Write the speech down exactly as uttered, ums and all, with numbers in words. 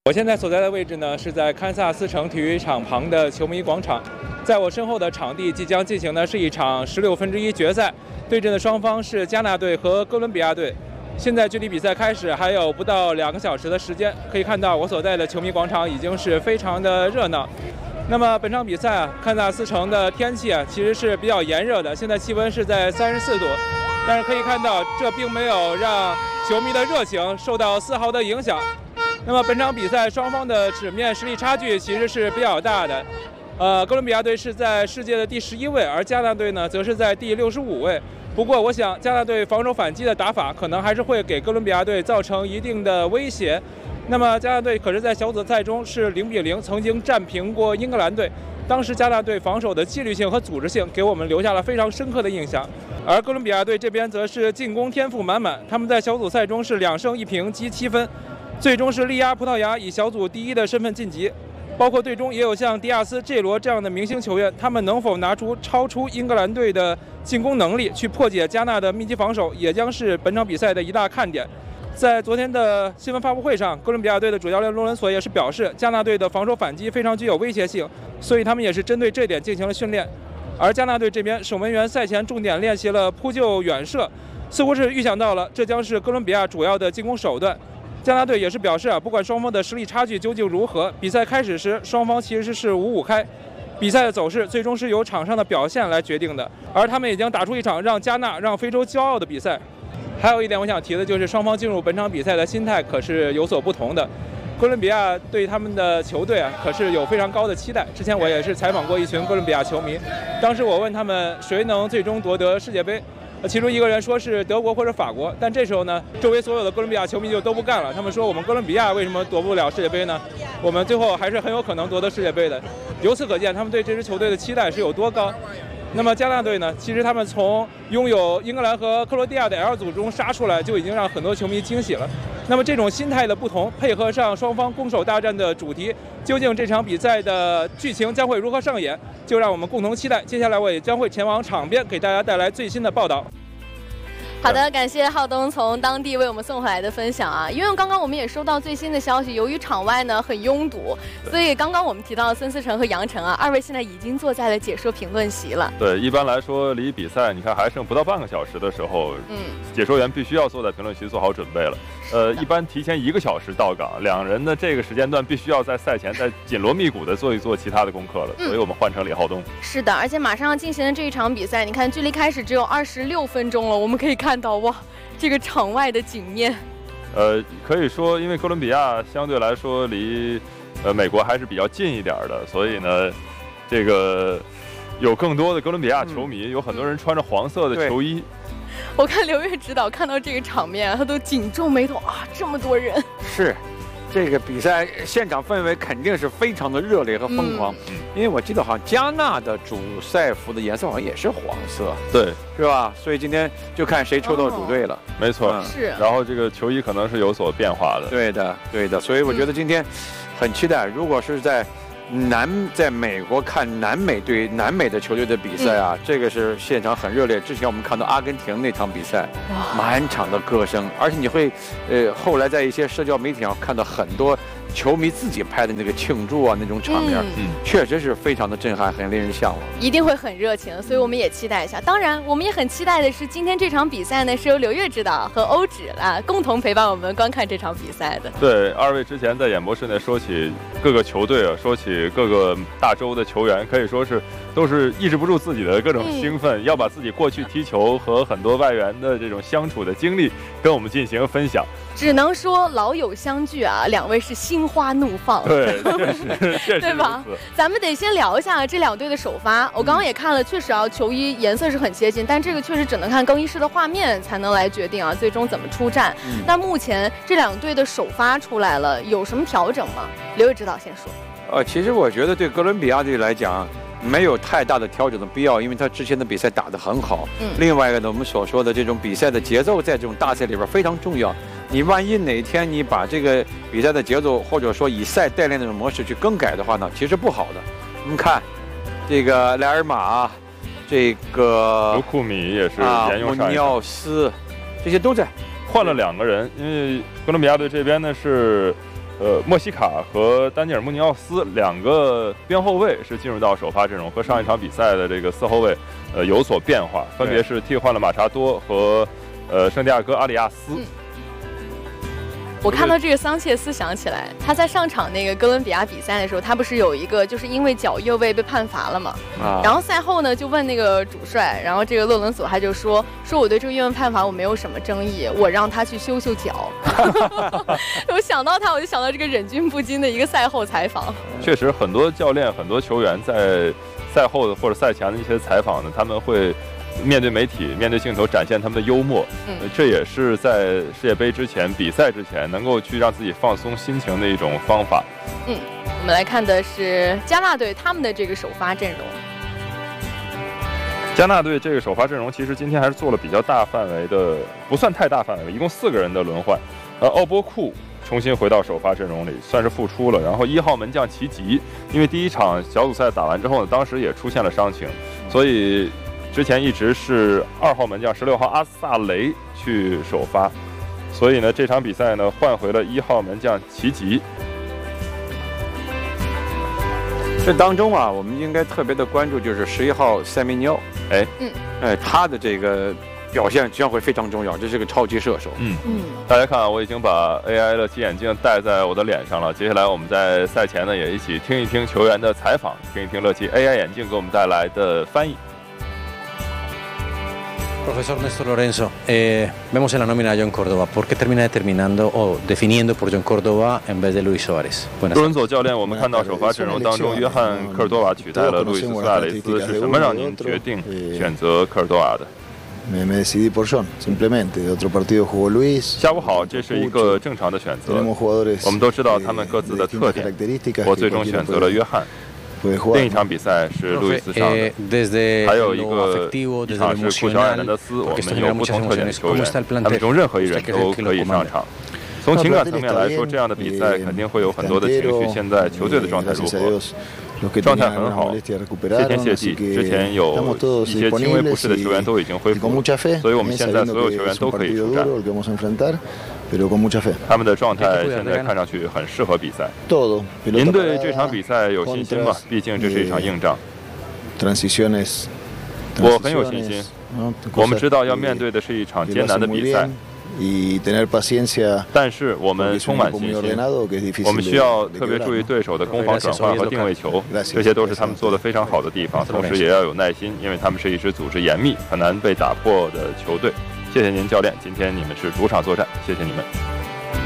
我现在所在的位置呢，是在堪萨斯城体育场旁的球迷广场。在我身后的场地即将进行的是一场十六分之一决赛，对阵的双方是加纳队和哥伦比亚队。现在距离比赛开始还有不到两个小时的时间，可以看到我所在的球迷广场已经是非常的热闹。那么本场比赛啊，堪萨斯城的天气啊其实是比较炎热的，现在气温是在三十四度，但是可以看到这并没有让球迷的热情受到丝毫的影响。那么本场比赛双方的纸面实力差距其实是比较大的，呃，哥伦比亚队是在世界的第十一位，而加纳队呢则是在第六十五位。不过我想加纳队防守反击的打法可能还是会给哥伦比亚队造成一定的威胁。那么加纳队可是在小组赛中是零比零曾经战平过英格兰队，当时加纳队防守的纪律性和组织性给我们留下了非常深刻的印象。而哥伦比亚队这边则是进攻天赋满满，他们在小组赛中是两胜一平积七分，最终是力压葡萄牙以小组第一的身份晋级。包括队中也有像迪亚斯、这罗这样的明星球员，他们能否拿出超出英格兰队的进攻能力去破解加纳的密集防守，也将是本场比赛的一大看点。在昨天的新闻发布会上，哥伦比亚队的主教练罗伦索也是表示，加纳队的防守反击非常具有威胁性，所以他们也是针对这点进行了训练。而加纳队这边守门员赛前重点练习了扑救远射，似乎是预想到了这将是哥伦比亚主要的进攻手段。加纳队也是表示啊，不管双方的实力差距究竟如何，比赛开始时双方其实是五五开，比赛的走势最终是由场上的表现来决定的，而他们也将打出一场让加纳、让非洲骄傲的比赛。还有一点我想提的就是，双方进入本场比赛的心态可是有所不同的。哥伦比亚对他们的球队啊，可是有非常高的期待。之前我也是采访过一群哥伦比亚球迷，当时我问他们谁能最终夺得世界杯。其中一个人说是德国或者法国，但这时候呢，周围所有的哥伦比亚球迷就都不干了。他们说我们哥伦比亚为什么夺不了世界杯呢？我们最后还是很有可能夺得世界杯的。由此可见，他们对这支球队的期待是有多高。那么加纳队呢？其实他们从拥有英格兰和克罗地亚的 L 组中杀出来，就已经让很多球迷惊喜了。那么这种心态的不同，配合上双方攻守大战的主题，究竟这场比赛的剧情将会如何上演，就让我们共同期待。接下来我也将会前往场边给大家带来最新的报道。 好的，感谢浩东从当地为我们送回来的分享啊！因为刚刚我们也收到最新的消息，由于场外呢很拥堵，所以刚刚我们提到孙思成和杨晨啊，二位现在已经坐在了解说评论席了。 对，一般来说离比赛你看还剩不到半个小时的时候，嗯，解说员必须要坐在评论席做好准备了。呃，一般提前一个小时到岗，两人的这个时间段必须要在赛前再紧锣密鼓的做一做其他的功课了，嗯、所以我们换成李浩东。 是的，而且马上要进行的这一场比赛，你看距离开始只有二十六分钟了，我们可以看到哇，这个场外的景面。 呃，可以说因为哥伦比亚相对来说离呃美国还是比较近一点的，所以呢，这个有更多的哥伦比亚球迷，嗯、有很多人穿着黄色的球衣。 我看刘越指导看到这个场面，他都紧皱眉头啊，这么多人。 是，这个比赛现场氛围肯定是非常的热烈和疯狂，嗯、因为我记得好像加纳的主赛服的颜色好像也是黄色， 对， 是吧？所以今天就看谁抽到主队了。 哦、没错， 是。 然后这个球衣可能是有所变化的。 对的，对的。所以我觉得今天很期待，如果是在南在美国看南美队南美的球队的比赛啊，嗯、这个是现场很热烈。之前我们看到阿根廷那场比赛，满场的歌声，而且你会，呃，后来在一些社交媒体上看到很多球迷自己拍的那个庆祝啊那种场面，嗯，确实是非常的震撼，很令人向往， 一定会很热情，所以我们也期待一下。当然，我们也很期待的是今天这场比赛呢，是由刘越指导和欧指啊共同陪伴我们观看这场比赛的。 对，二位之前在演播室内说起各个球队啊，说起各个大洲的球员，可以说是都是抑制不住自己的各种兴奋，嗯、要把自己过去踢球和很多外援的这种相处的经历跟我们进行分享。 只能说老友相聚啊，两位是心花怒放， 对，确实，确实对吧？咱们得先聊一下这两队的首发。我刚刚也看了，确实啊，球衣颜色是很接近，但这个确实只能看更衣室的画面才能来决定啊，最终怎么出战。嗯、那目前这两队的首发出来了，有什么调整吗？刘越指导先说。 呃，其实我觉得对哥伦比亚队来讲，没有太大的调整的必要，因为他之前的比赛打得很好。嗯。另外一个呢，我们所说的这种比赛的节奏，在这种大赛里边非常重要。你万一哪天你把这个比赛的节奏，或者说以赛代练那种模式去更改的话呢，其实不好的。我们看这个莱尔马，这个卢库米也是沿用上一场， 穆尼奥斯，这些都在换了两个人，因为哥伦比亚队这边呢是。 呃，莫西卡和丹尼尔·穆尼奥斯两个边后卫是进入到首发阵容，和上一场比赛的这个四后卫呃有所变化，分别是替换了马查多和呃圣地亚哥·阿里亚斯。嗯， 我看到这个桑切斯想起来，他在上场那个哥伦比亚比赛的时候，他不是有一个就是因为脚越位被判罚了嘛？啊。然后赛后呢就问那个主帅，然后这个洛伦索他就说说我对这个越位判罚我没有什么争议，我让他去修修脚。我想到他，我就想到这个忍俊不禁的一个赛后采访。 确实，很多教练、很多球员在赛后的或者赛前的一些采访呢，他们会面对媒体、面对镜头展现他们的幽默，嗯，这也是在世界杯之前、比赛之前能够去让自己放松心情的一种方法。 嗯，我们来看的是加纳队他们的这个首发阵容。 加纳队这个首发阵容其实今天还是做了比较大范围的，不算太大范围，一共四个人的轮换。呃，奥波库重新回到首发阵容里，算是复出了。然后一号门将齐吉，因为第一场小组赛打完之后呢，当时也出现了伤情，所以之前一直是二号门将十六号阿萨雷去首发，所以呢这场比赛呢换回了一号门将齐吉。 这当中啊，我们应该特别的关注就是十一号塞米尼奥，哎，嗯，哎，他的这个表现将会非常重要，这是个超级射手。嗯嗯，大家看啊，我已经把 A I 乐奇眼镜戴在我的脸上了。接下来我们在赛前呢也一起听一听球员的采访，听一听乐奇 A I 眼镜给我们带来的翻译。 Profesor Néstor Lorenzo, eh, vemos en la nómina a John Córdoba. ¿Por qué termina determinando o definiendo por John Córdoba en vez de Luis Suárez? 罗伦佐教练，我们看到首发阵容当中，约翰·科尔多瓦取代了路易斯·苏亚雷斯，是什么让您决定选择科尔多瓦的？ Me, me decidí por John, simplemente. De otro partido jugó Luis. 下午好，这是一个正常的选择。我们都知道他们各自的特点，我最终选择了约翰。另一场比赛是路易斯上的，还有一个一场是库乔埃南德斯。我们有不同特点的球员，他们中任何一人都可以上场。从情感层面来说，这样的比赛肯定会有很多的情绪。现在球队的状态如何？ 状态很好，谢天谢地。之前有一些轻微不适的球员都已经恢复了，所以我们现在所有球员都可以出战。他们的状态现在看上去很适合比赛。您对这场比赛有信心吗？毕竟这是一场硬仗。我很有信心。我们知道要面对的是一场艰难的比赛。 但是我们充满信心，我们需要特别注意对手的攻防转换和定位球，这些都是他们做得非常好的地方。同时也要有耐心，因为他们是一支组织严密、很难被打破的球队。谢谢您，教练，今天你们是主场作战，谢谢你们。